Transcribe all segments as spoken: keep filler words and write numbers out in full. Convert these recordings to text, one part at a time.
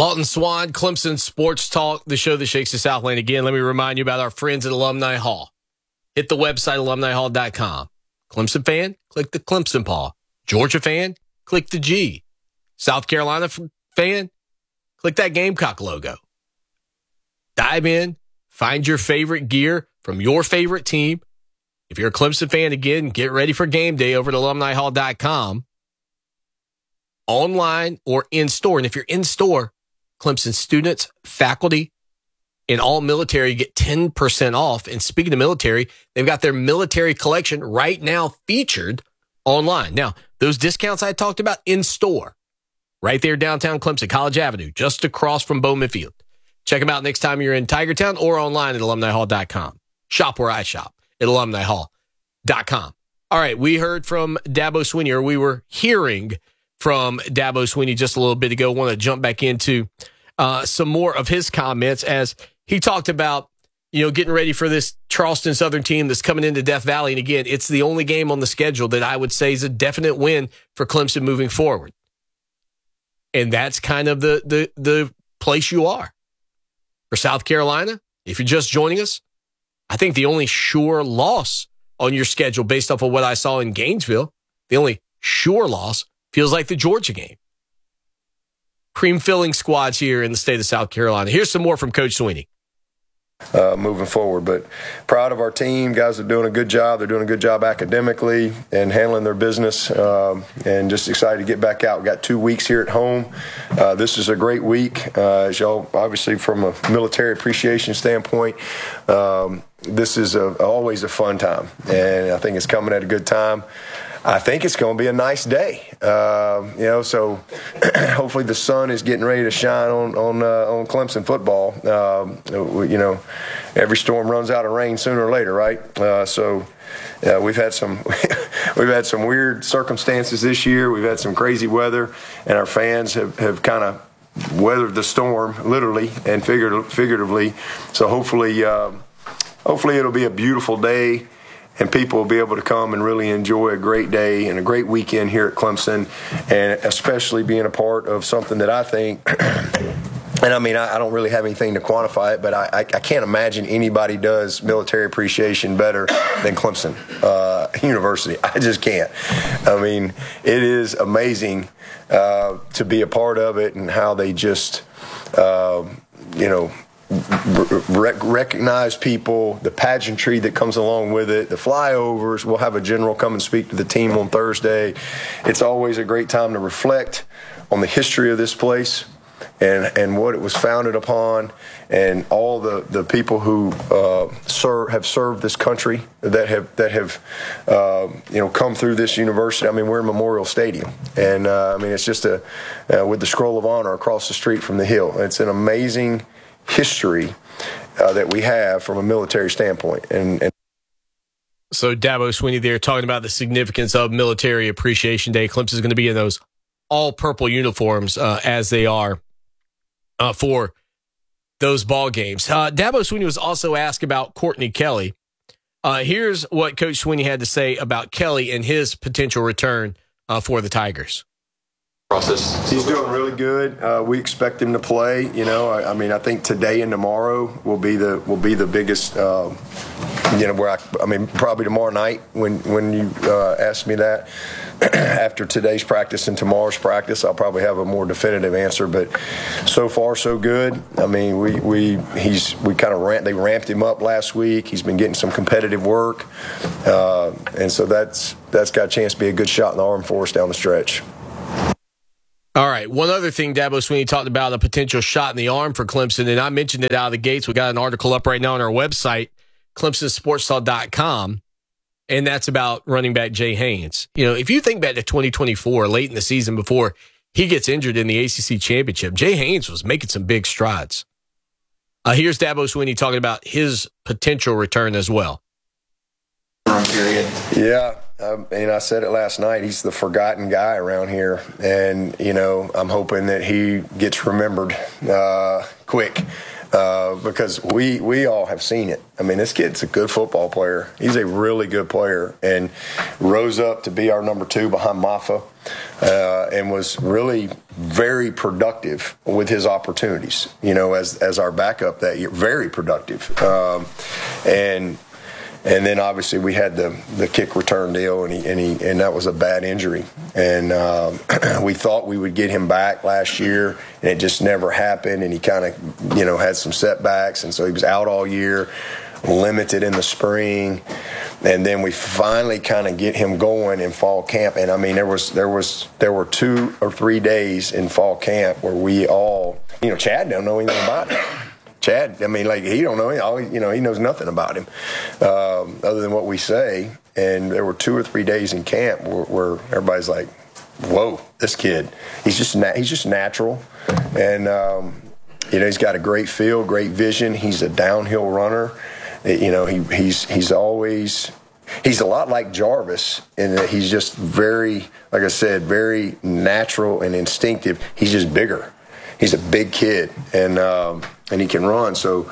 Lawton Swan, Clemson Sports Talk, the show that shakes the Southland. Again, let me remind you about our friends at Alumni Hall. Hit the website, alumni hall dot com. Clemson fan, click the Clemson paw. Georgia fan, click the G. South Carolina f- fan, click that Gamecock logo. Dive in, find your favorite gear from your favorite team. If you're a Clemson fan, again, get ready for game day over at alumni hall dot com. Online or in store. And if you're in store, Clemson students, faculty, and all military get ten percent off. And speaking of military, they've got their military collection right now featured online. Now, those discounts I talked about in store, right there downtown Clemson, College Avenue, just across from Bowman Field. Check them out next time you're in Tigertown or online at alumni hall dot com. Shop where I shop at alumni hall dot com. All right, we heard from Dabo Swinney, or we were hearing from Dabo Swinney just a little bit ago. Want to jump back into uh, some more of his comments as he talked about, you know, getting ready for this Charleston Southern team that's coming into Death Valley. And again, it's the only game on the schedule that I would say is a definite win for Clemson moving forward. And that's kind of the the the place you are. For South Carolina, if you're just joining us, I think the only sure loss on your schedule based off of what I saw in Gainesville, the only sure loss feels like the Georgia game. Cream filling squads here in the state of South Carolina. Here's some more from Coach Swinney. Uh, moving forward, but proud of our team. Guys are doing a good job. They're doing a good job academically and handling their business, um, and just excited to get back out. We got two weeks here at home. Uh, this is a great week. Uh, as y'all, obviously, from a military appreciation standpoint, um, this is a, always a fun time, and I think it's coming at a good time. I think it's going to be a nice day, uh, you know. So hopefully the sun is getting ready to shine on on uh, on Clemson football. Um, you know, every storm runs out of rain sooner or later, right? Uh, so uh, we've had some we've had some weird circumstances this year. We've had some crazy weather, and our fans have, have kind of weathered the storm, literally and figuratively. So hopefully, uh, hopefully it'll be a beautiful day, and people will be able to come and really enjoy a great day and a great weekend here at Clemson, and especially being a part of something that I think, and I mean, I, I don't really have anything to quantify it, but I, I, I can't imagine anybody does military appreciation better than Clemson uh, University. I just can't. I mean, it is amazing uh, to be a part of it and how they just, uh, you know, Rec- recognize people, the pageantry that comes along with it, the flyovers. We'll have a general come and speak to the team on Thursday. It's always a great time to reflect on the history of this place and and what it was founded upon, and all the, the people who uh, serve, have served this country that have that have uh, you know come through this university. I mean, we're in Memorial Stadium, and uh, I mean it's just a uh, with the Scroll of Honor across the street from the Hill. It's an amazing history uh, that we have from a military standpoint. And, and so Dabo Swinney there talking about the significance of Military Appreciation Day. Clemson is going to be in those all purple uniforms uh, as they are uh, for those ball games. Uh, Dabo Swinney was also asked about Courtney Kelly. Uh, here's what Coach Swinney had to say about Kelly and his potential return uh, for the Tigers. Process. He's doing really good. Uh, we expect him to play. You know, I, I mean, I think today and tomorrow will be the will be the biggest. Uh, you know, where I, I mean, probably tomorrow night when when you uh, ask me that. After today's practice and tomorrow's practice, I'll probably have a more definitive answer. But so far, so good. I mean, we we he's we kind of ramp, they ramped him up last week. He's been getting some competitive work, uh, and so that's that's got a chance to be a good shot in the arm for us down the stretch. All right, one other thing Dabo Swinney talked about, a potential shot in the arm for Clemson, and I mentioned it out of the gates. We got an article up right now on our website, clemson sports talk dot com, and that's about running back Jay Haynes. You know, if you think back to twenty twenty-four, late in the season before he gets injured in the A C C Championship, Jay Haynes was making some big strides. Uh, here's Dabo Swinney talking about his potential return as well. Period. Yeah. I mean, I said it last night. He's the forgotten guy around here, and you know, I'm hoping that he gets remembered uh, quick. uh, because we we all have seen it. I mean, this kid's a good football player. He's a really good player, and rose up to be our number two behind Maffa, uh, and was really very productive with his opportunities. You know, as as our backup that year, very productive, um, and. And then obviously we had the, the kick return deal, and he, and he and that was a bad injury. And um, we thought we would get him back last year, and it just never happened. And he kind of, you know, had some setbacks, and so he was out all year, limited in the spring. And then we finally kind of get him going in fall camp. And I mean, there was there was there were two or three days in fall camp where we all, you know, Chad don't know anything about it. Chad, I mean, like, he don't know, all, you know, he knows nothing about him um, other than what we say. And there were two or three days in camp where, where everybody's like, whoa, this kid, he's just na- he's just natural. And, um, you know, he's got a great feel, great vision. He's a downhill runner. You know, he, he's he's always, he's a lot like Jarvis in that he's just very, like I said, very natural and instinctive. He's just bigger. He's a big kid, and um, and he can run. So,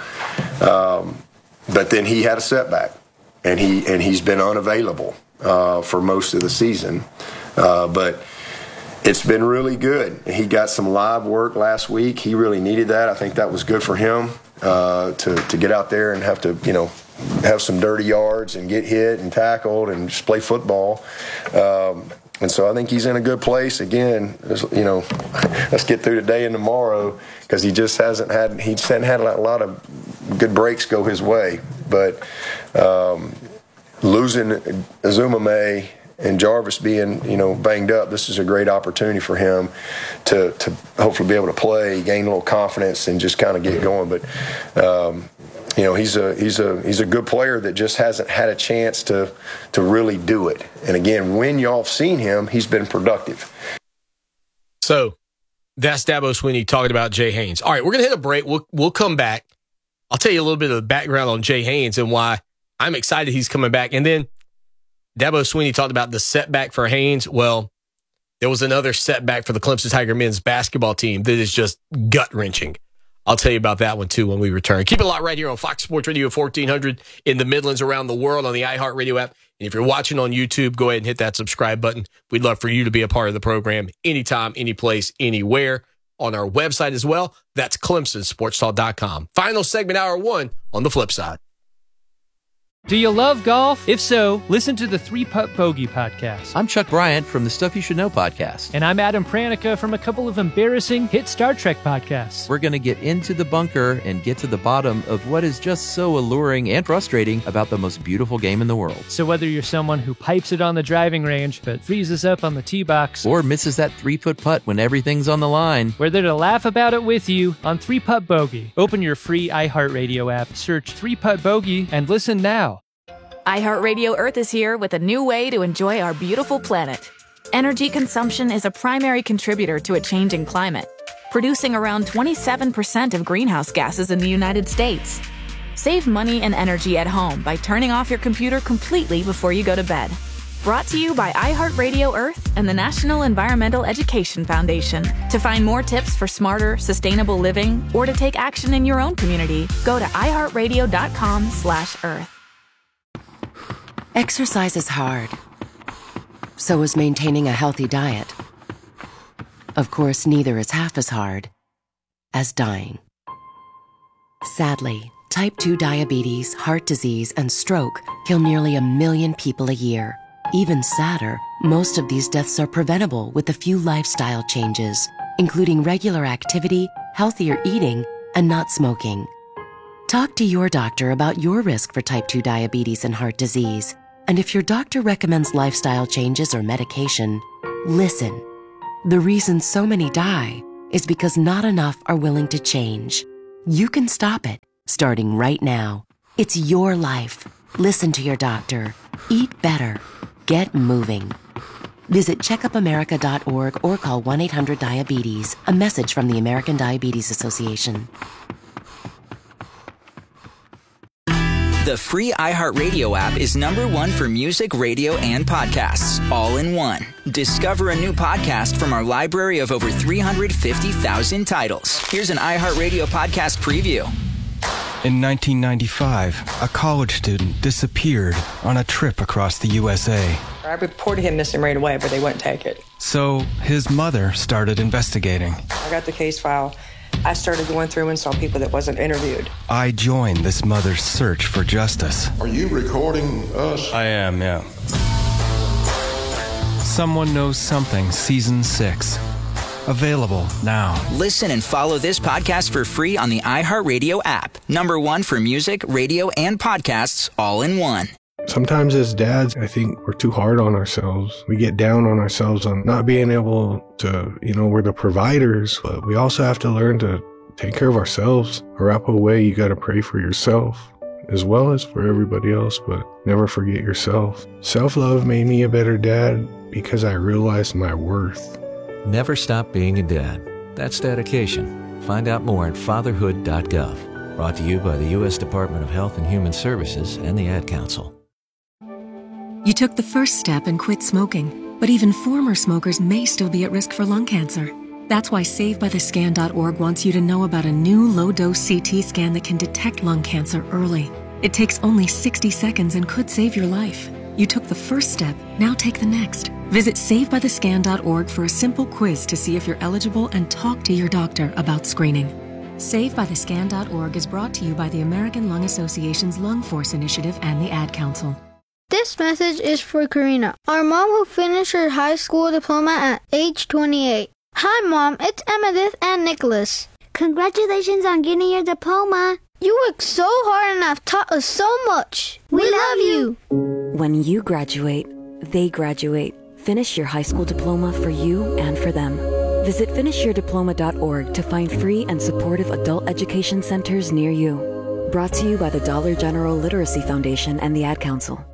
um, but then he had a setback, and he and he's been unavailable uh, for most of the season. Uh, but it's been really good. He got some live work last week. He really needed that. I think that was good for him uh, to to get out there and have to, you know, have some dirty yards and get hit and tackled and just play football. Um, And so I think he's in a good place. Again, you know, let's get through today and tomorrow, because he just hasn't had he just hasn't had a lot of good breaks go his way. But um, losing Azumame and Jarvis being, you know, banged up, this is a great opportunity for him to to hopefully be able to play, gain a little confidence, and just kind of get going. But um, you know, he's a he's a he's a good player that just hasn't had a chance to to really do it. And again, when y'all have seen him, he's been productive. So that's Dabo Swinney talking about Jay Haynes. All right, we're gonna hit a break. We'll we'll come back. I'll tell you a little bit of the background on Jay Haynes and why I'm excited he's coming back. And then Dabo Swinney talked about the setback for Haynes. Well, there was another setback for the Clemson Tiger men's basketball team that is just gut wrenching. I'll tell you about that one, too, when we return. Keep it locked right here on Fox Sports Radio fourteen hundred in the Midlands, around the world, on the iHeartRadio app. And if you're watching on YouTube, go ahead and hit that subscribe button. We'd love for you to be a part of the program anytime, any place, anywhere. On our website as well. That's Clemson Sports Talk dot com. Final segment, hour one, on the flip side. Do you love golf? If so, listen to the Three Putt Bogey podcast. I'm Chuck Bryant from the Stuff You Should Know podcast. And I'm Adam Pranica from a couple of embarrassing hit Star Trek podcasts. We're going to get into the bunker and get to the bottom of what is just so alluring and frustrating about the most beautiful game in the world. So whether you're someone who pipes it on the driving range but freezes up on the tee box, or misses that three-foot putt when everything's on the line, we're there to laugh about it with you on Three Putt Bogey. Open your free iHeartRadio app, search Three Putt Bogey, and listen now. iHeartRadio Earth is here with a new way to enjoy our beautiful planet. Energy consumption is a primary contributor to a changing climate, producing around twenty-seven percent of greenhouse gases in the United States. Save money and energy at home by turning off your computer completely before you go to bed. Brought to you by iHeartRadio Earth and the National Environmental Education Foundation. To find more tips for smarter, sustainable living, or to take action in your own community, go to iHeartRadio.com slash Earth. Exercise is hard. So is maintaining a healthy diet. Of course, neither is half as hard as dying. Sadly, type two diabetes, heart disease, and stroke kill nearly a million people a year. Even sadder, most of these deaths are preventable with a few lifestyle changes, including regular activity, healthier eating, and not smoking. Talk to your doctor about your risk for type two diabetes and heart disease. And if your doctor recommends lifestyle changes or medication, listen. The reason so many die is because not enough are willing to change. You can stop it, starting right now. It's your life. Listen to your doctor. Eat better. Get moving. Visit checkup america dot org or call one eight hundred diabetes. A message from the American Diabetes Association. The free iHeartRadio app is number one for music, radio, and podcasts, all in one. Discover a new podcast from our library of over three hundred fifty thousand titles. Here's an iHeartRadio podcast preview. In nineteen ninety-five, a college student disappeared on a trip across the U S A. I reported him missing right away, but they wouldn't take it. So his mother started investigating. I got the case file. I started going through and saw people that wasn't interviewed. I joined this mother's search for justice. Are you recording us? I am, yeah. Someone Knows Something, Season six. Available now. Listen and follow this podcast for free on the iHeartRadio app. Number one for music, radio, and podcasts all in one. Sometimes as dads, I think we're too hard on ourselves. We get down on ourselves on not being able to, you know, we're the providers, but we also have to learn to take care of ourselves. Arapahoe way, you got to pray for yourself as well as for everybody else, but never forget yourself. Self-love made me a better dad because I realized my worth. Never stop being a dad. That's dedication. Find out more at fatherhood dot gov. Brought to you by the U S Department of Health and Human Services and the Ad Council. You took the first step and quit smoking, but even former smokers may still be at risk for lung cancer. That's why save by the scan dot org wants you to know about a new low-dose C T scan that can detect lung cancer early. It takes only sixty seconds and could save your life. You took the first step, now take the next. Visit save by the scan dot org for a simple quiz to see if you're eligible and talk to your doctor about screening. save by the scan dot org is brought to you by the American Lung Association's Lung Force Initiative and the Ad Council. This message is for Karina, our mom who finished her high school diploma at age twenty-eight. Hi, Mom. It's Emmettith and Nicholas. Congratulations on getting your diploma. You worked so hard and have taught us so much. We, we love you. When you graduate, they graduate. Finish your high school diploma for you and for them. Visit finish your diploma dot org to find free and supportive adult education centers near you. Brought to you by the Dollar General Literacy Foundation and the Ad Council.